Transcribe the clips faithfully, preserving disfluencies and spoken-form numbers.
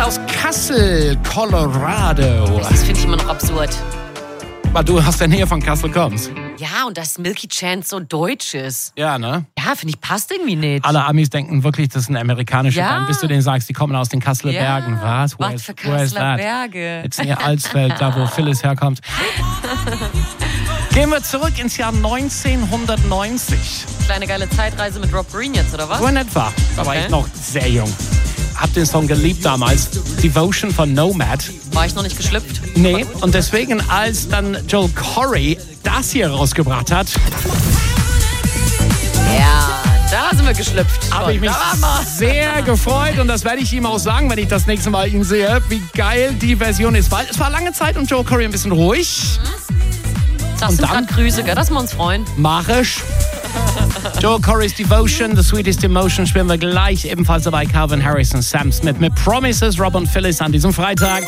aus Kassel, Colorado. Das finde ich immer noch absurd. Weil du aus der Nähe von Kassel kommst. Ja, und dass Milky Chance so deutsch ist. Ja, ne? Ja, finde ich, passt irgendwie nicht. Alle Amis denken wirklich, das ist ein amerikanischer Ja. Band, bis du denen sagst, die kommen aus den Kasseler Ja. Bergen. Was? Where Was is, für where is Kasseler that? Berge? Jetzt in ihr Alsfeld, da wo Phyllis herkommt. Gehen wir zurück ins Jahr neunzehnhundertneunzig. Kleine geile Zeitreise mit Rob Green jetzt, oder was? So in etwa. Da war Okay. ich noch sehr jung. Hab den Song geliebt damals. Devotion von Nomad. War ich noch nicht geschlüpft? Nee, und deswegen, als dann Joel Corey das hier rausgebracht hat, Ja, da sind wir geschlüpft. habe ich mich Da waren wir. sehr gefreut. Und das werde ich ihm auch sagen, wenn ich das nächste Mal ihn sehe, wie geil die Version ist. Weil es war lange Zeit um Joel Corey ein bisschen ruhig. Das Und sind dann? gerade Grüße, gell, dass wir uns freuen. Mach ich. Joel Corey's Devotion, The Sweetest Emotion, spielen wir gleich ebenfalls dabei. Calvin Harris und Sam Smith mit Promises, Rob und Phyllis an diesem Freitag.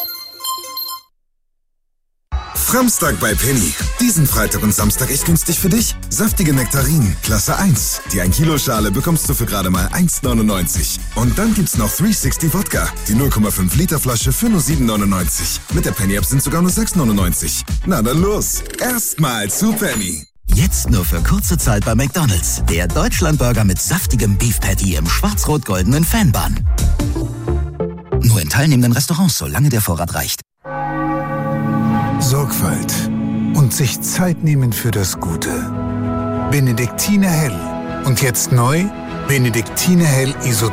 Framstag bei Penny. Diesen Freitag und Samstag echt günstig für dich. Saftige Nektarinen, Klasse eins. Die ein Kilo Schale bekommst du für gerade mal eins neunundneunzig. Und dann gibt's noch dreihundertsechzig Wodka. Die null Komma fünf Liter Flasche für nur sieben neunundneunzig. Mit der Penny App sind sogar nur sechs neunundneunzig. Na dann los. Erstmal zu Penny. Jetzt nur für kurze Zeit bei McDonald's. Der Deutschlandburger mit saftigem Beef Patty im schwarz-rot-goldenen Fanbun. Nur in teilnehmenden Restaurants, solange der Vorrat reicht. Sorgfalt und sich Zeit nehmen für das Gute. Benediktiner Hell. Und jetzt neu, Benediktiner Hell Isotop.